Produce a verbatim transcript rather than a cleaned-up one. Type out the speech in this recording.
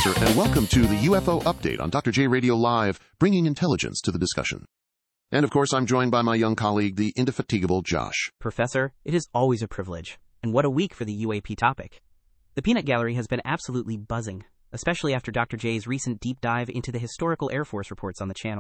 Professor, and welcome to the U F O Update on Doctor J Radio Live, bringing intelligence to the discussion. And of course, I'm joined by my young colleague, the indefatigable Josh. Professor, it is always a privilege. And what a week for the U A P topic. The Peanut Gallery has been absolutely buzzing, especially after Doctor J's recent deep dive into the historical Air Force reports on the channel.